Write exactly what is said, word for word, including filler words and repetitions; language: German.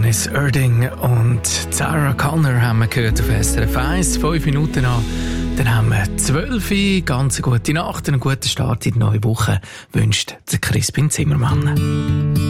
Janis Erding und Sarah Connor haben wir gehört auf S R F eins. Fünf Minuten an. Dann haben wir zwölf. Ganz eine gute Nacht und einen guten Start in die neue Woche wünscht der Crispin Zimmermann.